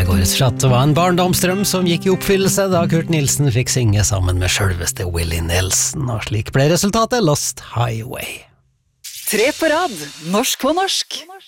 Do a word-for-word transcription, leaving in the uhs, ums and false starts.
går ut fra at det var en barndomsdrøm som gikk i oppfyllelse da Kurt Nilsen fikk synge sammen med selveste Willie Nelson, og slik ble resultatet Lost Highway. Tre på rad, norsk på norsk.